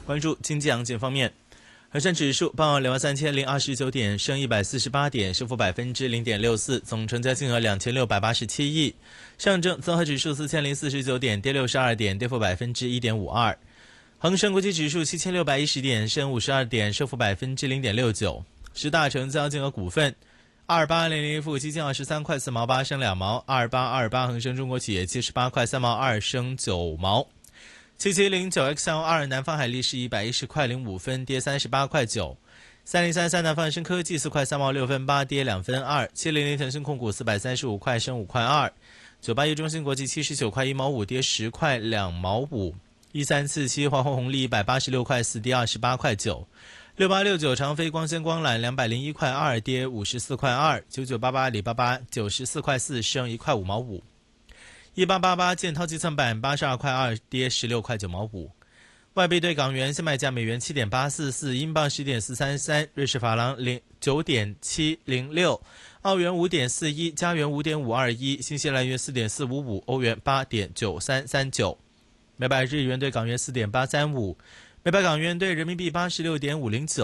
关注经济行情方面，恒生指数报23029点，升148点，升幅0.64%，总成交金额2687亿。上证综合指数4049点，跌62点，跌幅1.52%。恒生国际指数7610点，升52点，升幅0.69%。十大成交金额股份：28000富基金23块4毛8，升2毛；2828恒生中国企业78块3毛2，升9毛；7709XL2南方海力士110块05分，跌38块9；3033南方恒生科技4块3毛6分8，跌2分2；700腾讯控股435块升5块2；981中芯国际79块1毛5，跌10块2毛5；1347华虹红利186块4，跌28块9；6869长飞光纤光缆201块2，跌54块2；9988阿里巴巴94块4，升1块5毛5；1888建涛计算板82块2，跌16块9毛5。外币对港元现卖价美元7.844，英镑10.433，瑞士法郎9.706，澳元5.41，加元5.521，新西兰元4.455，欧元8.9339。每百日元对港元4.835，每百港元对人民币86.509。